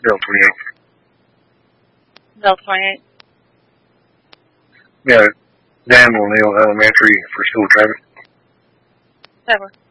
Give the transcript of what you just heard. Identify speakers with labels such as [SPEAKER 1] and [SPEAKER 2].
[SPEAKER 1] Bill 28.
[SPEAKER 2] Bill 28.
[SPEAKER 1] Yeah, Dan O'Neill Elementary for school traffic.
[SPEAKER 2] Whatever.